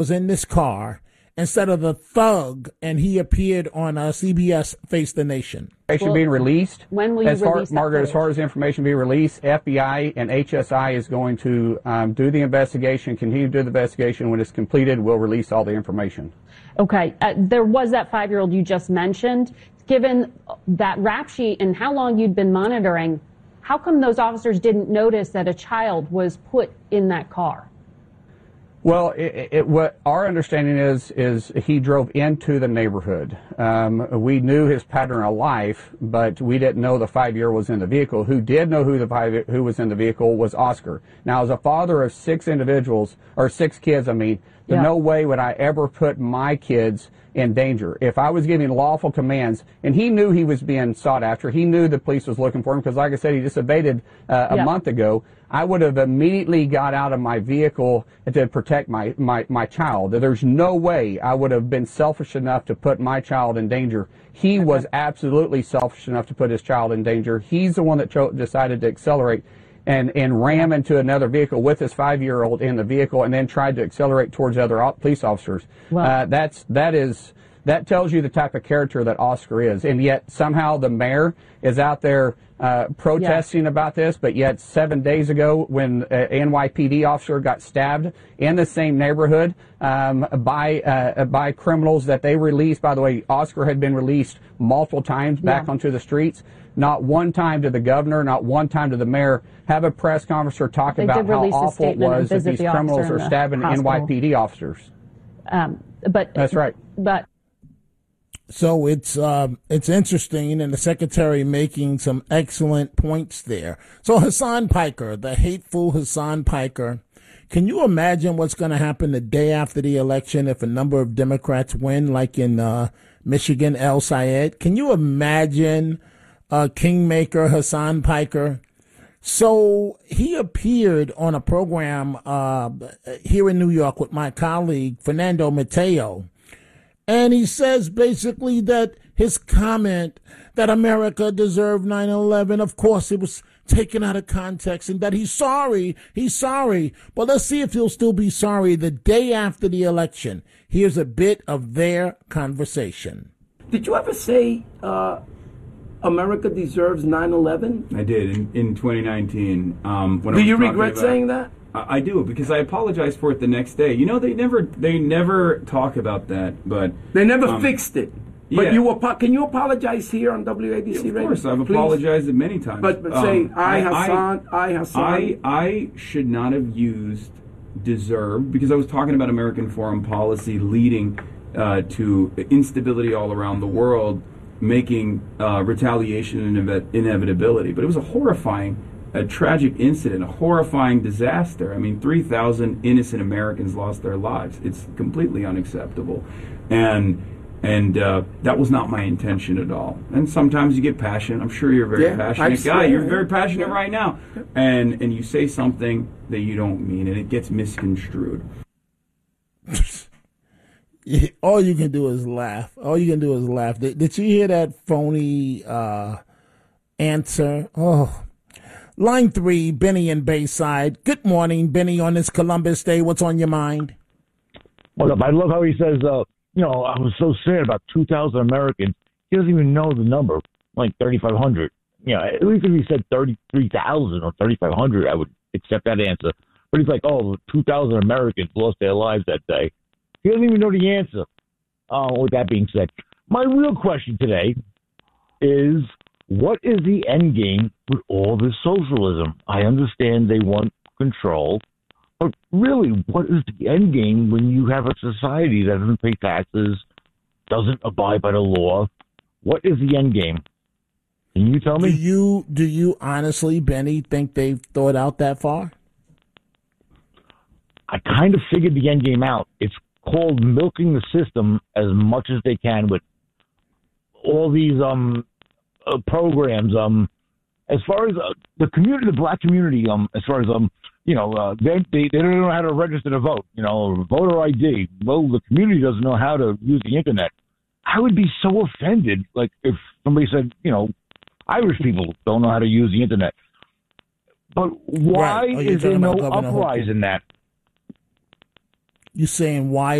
was in this car instead of the thug, and he appeared on CBS Face the Nation. Information being released. When will you release that Margaret, footage? as far as the information being released, FBI and HSI is going to do the investigation, continue to do the investigation. When it's completed, we'll release all the information. Okay. There was that 5-year-old you just mentioned. Given that rap sheet and how long you'd been monitoring, how come those officers didn't notice that a child was put in that car? Well, what our understanding is he drove into the neighborhood. We knew his pattern of life, but we didn't know the 5-year was in the vehicle. Who did know who was in the vehicle was Oscar. Now, as a father of 6 kids, no way would I ever put my kids in danger. If I was giving lawful commands, and he knew he was being sought after, he knew the police was looking for him, because like I said, he just evaded a month ago, I would have immediately got out of my vehicle to protect my child. There's no way I would have been selfish enough to put my child in danger. He was absolutely selfish enough to put his child in danger. He's the one that decided to accelerate and ram into another vehicle with his 5-year-old in the vehicle, and then tried to accelerate towards other police officers. Wow. That tells you the type of character that Oscar is. And yet somehow the mayor is out there protesting about this, but yet 7 days ago when an NYPD officer got stabbed in the same neighborhood by criminals that they released. By the way, Oscar had been released multiple times back onto the streets. Not one time did the governor, not one time did the mayor have a press conference or talk about how awful it was that these criminals are stabbing NYPD officers. But that's right. But so it's interesting, and the secretary making some excellent points there. So Hassan Piker, the hateful Hassan Piker, can you imagine what's going to happen the day after the election if a number of Democrats win, like in Michigan, El Sayed? Can you imagine Kingmaker Hassan Piker? So he appeared on a program here in New York with my colleague Fernando Mateo, and he says basically that his comment that America deserved 9/11, of course it was taken out of context, and that he's sorry. But let's see if he'll still be sorry the day after the election. Here's a bit of their conversation. Did you ever say America deserves 9/11? I did in 2019. Do you regret saying that? I do, because I apologized for it the next day. You know, they never talk about that, but they never fixed it. But yeah. Can you apologize here on WABC Radio? Of course, I've apologized it many times. But say, Hassan. I should not have used deserve, because I was talking about American foreign policy leading to instability all around the world, making retaliation an inevitability. But it was a tragic incident, a horrifying disaster. I mean, 3,000 innocent Americans lost their lives. It's completely unacceptable. And that was not my intention at all. And sometimes you get passionate. I'm sure you're a very passionate guy. You're very passionate right now. And you say something that you don't mean, and it gets misconstrued. All you can do is laugh. Did you hear that phony answer? Oh. Line 3, Benny in Bayside. Good morning, Benny, on this Columbus Day. What's on your mind? Well, I love how he says, I was so sad about 2,000 Americans. He doesn't even know the number, like 3,500. At least if he said 33,000 or 3,500, I would accept that answer. But he's like, 2,000 Americans lost their lives that day. He doesn't even know the answer. With that being said, my real question today is, what is the end game with all this socialism? I understand they want control, but really, what is the end game when you have a society that doesn't pay taxes, doesn't abide by the law? What is the end game? Can you tell me? Do you honestly, Benny, think they've thought out that far? I kind of figured the end game out. It's called milking the system as much as they can with all these programs. As far as the community, the black community, as far as they don't know how to register to vote. Voter ID. Well, the community doesn't know how to use the internet. I would be so offended, like if somebody said, Irish people don't know how to use the internet. But why is there no uprising in that? You saying why